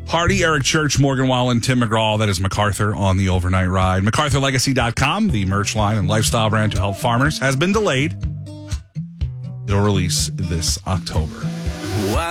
Hardy, Eric Church, Morgan Wallen, Tim McGraw. That is MacArthur on the overnight ride. MacArthurLegacy.com, the merch line and lifestyle brand to help farmers, has been delayed. It'll release this October.